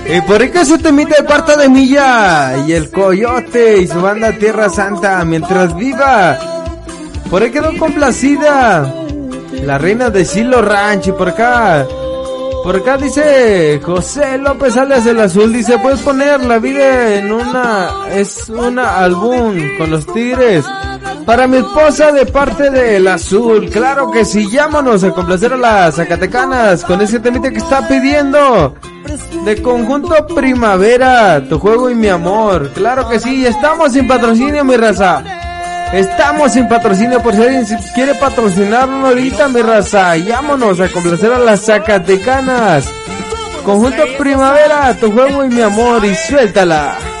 Y por acá se te emite el Cuarto de Milla y el Coyote y su banda Tierra Santa mientras viva. Por ahí quedó complacida la reina de Silo Ranch. Y por acá dice José López alias el Azul, dice, puedes poner La Vida en una álbum con los Tigres para mi esposa de parte del Azul. Claro que sí, llámanos a complacer a las Zacatecanas con ese temita que está pidiendo de Conjunto Primavera, Tu Juego y Mi Amor. Claro que sí, estamos sin patrocinio, mi raza. Estamos sin patrocinio, por si alguien quiere patrocinarnos ahorita, mi raza. Llámanos a complacer a las Zacatecanas. Conjunto Primavera, Tu Juego y Mi Amor, y suéltala.